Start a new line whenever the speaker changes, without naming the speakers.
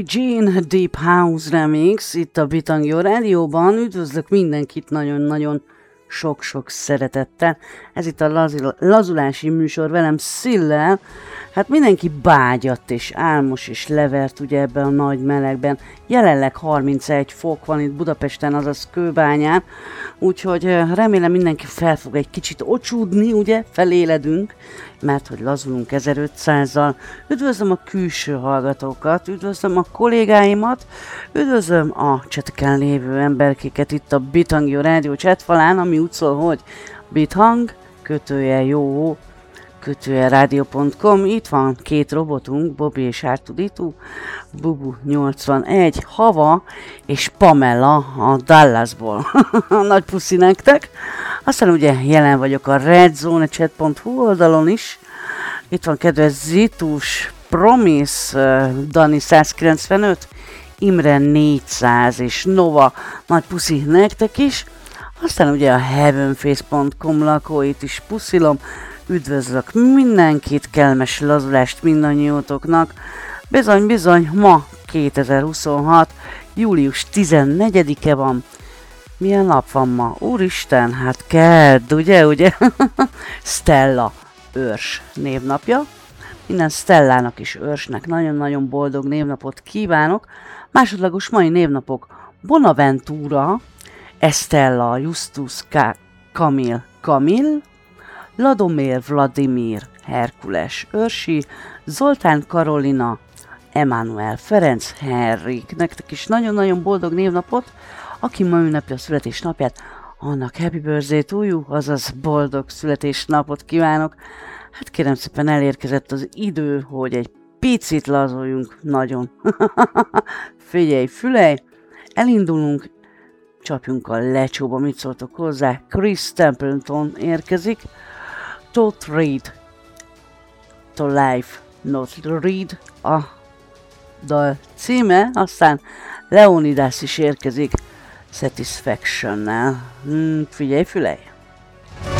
Gene Deep House Remix itt a Bitangyo Rádióban. Üdvözlök mindenkit nagyon-nagyon sok-sok szeretettel. Ez itt a lazulási műsor velem Szillel. Hát mindenki bágyadt és álmos és levert ugye ebben a nagy melegben. Jelenleg 31 fok van itt Budapesten, azaz Kőbányán. Úgyhogy remélem mindenki fel fog egy kicsit ocsúdni, ugye? Feléledünk, mert hogy lazulunk 1500-zal. Üdvözlöm a külső hallgatókat, üdvözlöm a kollégáimat, üdvözlöm a cseteken lévő emberkéket itt a Bitangyo Rádió chatfalán, ami úgy szól, hogy Bithang, _jó, _rádió.com. Itt van két robotunk, Bobby és Ártuditu, Bubu 81, Hava és Pamela a Dallasból. Nagy puszi nektek! Aztán ugye jelen vagyok a redzone.chat.hu oldalon is. Itt van kedves Zitus, Promise, Dani 195, Imre 400 és Nova. Nagy puszi nektek is. Aztán ugye a heavenface.com lakóit is puszilom. Üdvözlök mindenkit, kellemes lazulást mindannyiótoknak. Bizony, ma 2026. július 14-e van. Milyen nap van ma? Úristen, hát kedd, ugye? Stella őrs névnapja. Minden Stellának is őrsnek nagyon-nagyon boldog névnapot kívánok. Másodlagos mai névnapok: Bonaventura, Estella, Justus, Kamil, Ladomir, Vladimir, Herkules, őrsi, Zoltán, Karolina, Emmanuel, Ferenc, Henrik. Nektek is nagyon-nagyon boldog névnapot. Aki ma ünnepli a születésnapját, annak happy birthday to you, azaz boldog születésnapot kívánok. Hát kérem szépen, elérkezett az idő, hogy egy picit lazuljunk nagyon. Figyelj, fülej, elindulunk, csapjunk a lecsóba, mit szóltok hozzá? Chris Templeton érkezik. Don't read to life, not read a dal címe, aztán Leonidas is érkezik Satisfaction-nel. Figyelj, fülej!